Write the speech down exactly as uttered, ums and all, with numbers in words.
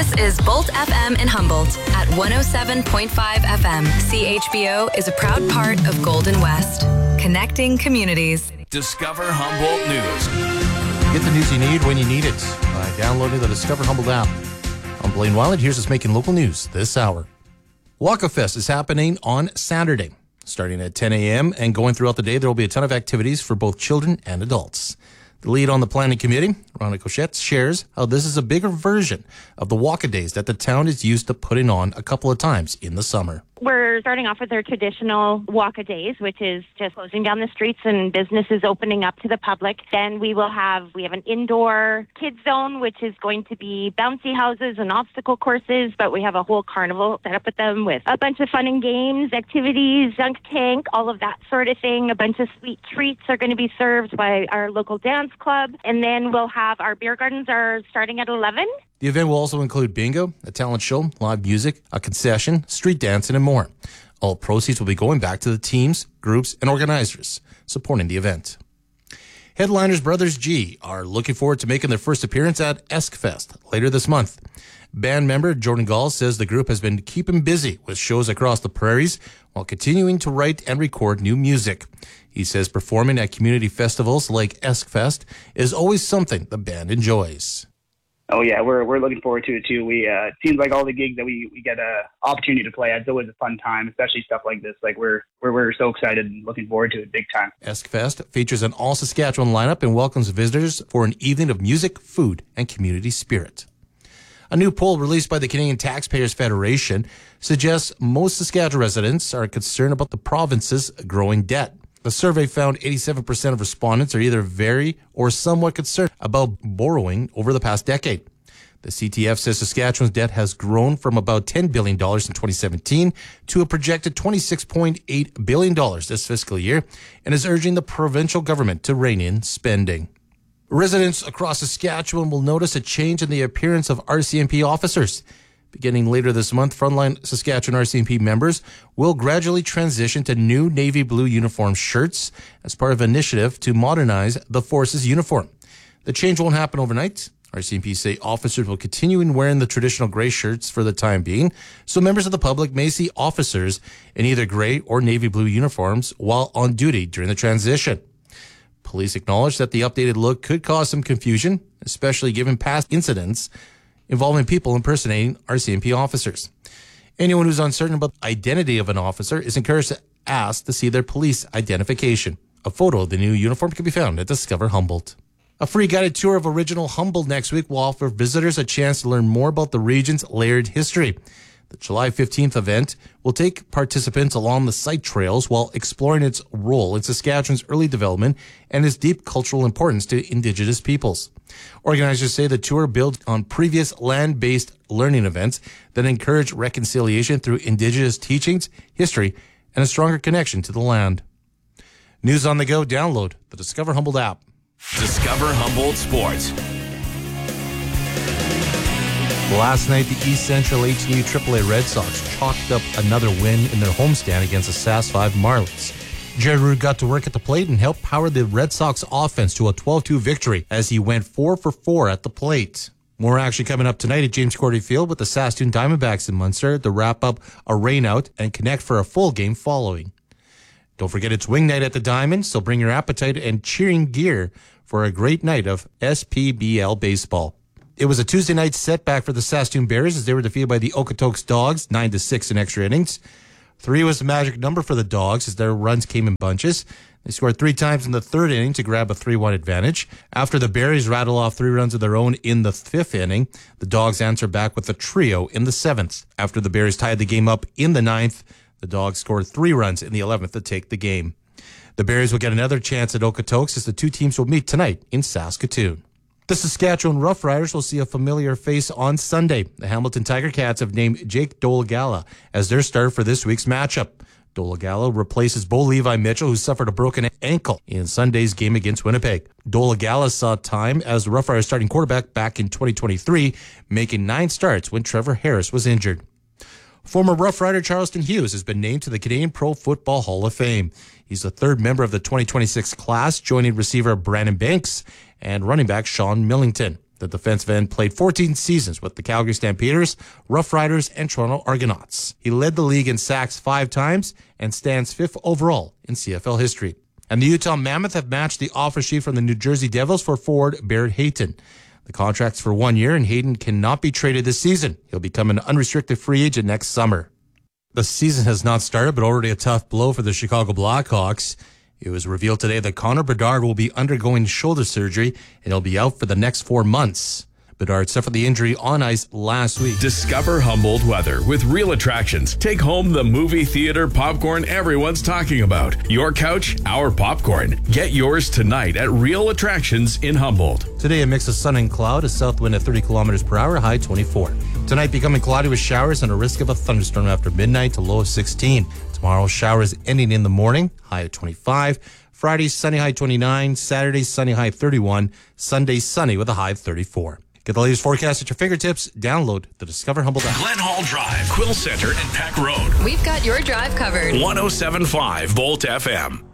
This is Bolt F M in Humboldt at one oh seven point five F M. C H B O is a proud part of Golden West, connecting communities. Discover Humboldt News. Get the news you need when you need it by downloading the Discover Humboldt app. I'm Blaine Weiland. Here's what's making local news this hour. Waka Fest is happening on Saturday, starting at ten a.m. and going throughout the day. There will be a ton of activities for both children and adults. The lead on the planning committee, Rhonda Cochette, shares how this is a bigger version of the Waka Days that the town is used to putting on a couple of times in the summer. We're starting off with our traditional Waka Days, which is just closing down the streets and businesses opening up to the public. Then we will have, we have an indoor kids zone, which is going to be bouncy houses and obstacle courses, but we have a whole carnival set up with them with a bunch of fun and games, activities, dunk tank, all of that sort of thing. A bunch of sweet treats are going to be served by our local dance club. And then we'll have our beer gardens are starting at eleven. The event will also include bingo, a talent show, live music, a concession, street dancing, and more. All proceeds will be going back to the teams, groups, and organizers supporting the event. Headliners Brothers G are looking forward to making their first appearance at Eskfest later this month. Band member Jordan Gall says the group has been keeping busy with shows across the prairies while continuing to write and record new music. He says performing at community festivals like Eskfest is always something the band enjoys. Oh yeah, we're we're looking forward to it too. We uh, it seems like all the gigs that we, we get a opportunity to play at, it's always a fun time, especially stuff like this. Like we're we're we're so excited and looking forward to it big time. Eskfest features an all Saskatchewan lineup and welcomes visitors for an evening of music, food, and community spirit. A new poll released by the Canadian Taxpayers Federation suggests most Saskatchewan residents are concerned about the province's growing debt. The survey found eighty-seven percent of respondents are either very or somewhat concerned about borrowing over the past decade. The C T F says Saskatchewan's debt has grown from about ten billion dollars in twenty seventeen to a projected twenty-six point eight billion dollars this fiscal year and is urging the provincial government to rein in spending. Residents across Saskatchewan will notice a change in the appearance of R C M P officers. Beginning later this month, frontline Saskatchewan R C M P members will gradually transition to new navy blue uniform shirts as part of an initiative to modernize the force's uniform. The change won't happen overnight. R C M P say officers will continue in wearing the traditional gray shirts for the time being, so members of the public may see officers in either gray or navy blue uniforms while on duty during the transition. Police acknowledge that the updated look could cause some confusion, especially given past incidents involving people impersonating R C M P officers. Anyone who's uncertain about the identity of an officer is encouraged to ask to see their police identification. A photo of the new uniform can be found at Discover Humboldt. A free guided tour of original Humboldt next week will offer visitors a chance to learn more about the region's layered history. The July fifteenth event will take participants along the site trails while exploring its role in Saskatchewan's early development and its deep cultural importance to Indigenous peoples. Organizers say the tour builds on previous land-based learning events that encourage reconciliation through Indigenous teachings, history, and a stronger connection to the land. News on the go, download the Discover Humboldt app. Discover Humboldt Sports. Last night, the East Central H N U triple A Red Sox chalked up another win in their homestand against the S A S five Marlins. Jared Root got to work at the plate and helped power the Red Sox offense to a twelve two victory as he went four for four at the plate. More action coming up tonight at James Cordy Field with the Saskatoon Diamondbacks in Munster to wrap up a rainout and connect for a full game following. Don't forget it's wing night at the Diamond, so bring your appetite and cheering gear for a great night of S P B L baseball. It was a Tuesday night setback for the Saskatoon Berries as they were defeated by the Okotoks Dogs, nine to six in extra innings. Three was the magic number for the Dogs as their runs came in bunches. They scored three times in the third inning to grab a three one advantage. After the Berries rattled off three runs of their own in the fifth inning, the Dogs answered back with a trio in the seventh. After the Berries tied the game up in the ninth, the Dogs scored three runs in the eleventh to take the game. The Berries will get another chance at Okotoks as the two teams will meet tonight in Saskatoon. The Saskatchewan Roughriders will see a familiar face on Sunday. The Hamilton Tiger Cats have named Jake Dolegala as their starter for this week's matchup. Dolegala replaces Bo Levi Mitchell, who suffered a broken ankle in Sunday's game against Winnipeg. Dolegala saw time as the Roughriders starting quarterback back in twenty twenty-three, making nine starts when Trevor Harris was injured. Former Rough Rider Charleston Hughes has been named to the Canadian Pro Football Hall of Fame. He's the third member of the twenty twenty-six class, joining receiver Brandon Banks and running back Sean Millington. The defensive end played fourteen seasons with the Calgary Stampeders, Rough Riders, and Toronto Argonauts. He led the league in sacks five times and stands fifth overall in C F L history. And the Utah Mammoth have matched the offer sheet from the New Jersey Devils for forward Barrett Hayton. The contract's for one year, and Hayton cannot be traded this season. He'll become an unrestricted free agent next summer. The season has not started, but already a tough blow for the Chicago Blackhawks. It was revealed today that Connor Bedard will be undergoing shoulder surgery, and he'll be out for the next four months. Bedard suffered the injury on ice last week. Discover Humboldt weather with Real Attractions. Take home the movie theater popcorn everyone's talking about. Your couch, our popcorn. Get yours tonight at Real Attractions in Humboldt. Today, a mix of sun and cloud, a south wind at thirty kilometers per hour, high twenty-four. Tonight, becoming cloudy with showers and a risk of a thunderstorm after midnight to low of sixteen. Tomorrow, showers ending in the morning, high at twenty-five. Friday, sunny, high twenty-nine. Saturday, sunny, high thirty-one. Sunday, sunny with a high of thirty-four. Get the latest forecast at your fingertips. Download the Discover Humboldt app. Glen Hall Drive, Quill Center, and Peck Road. We've got your drive covered. one oh seven point five Volt F M.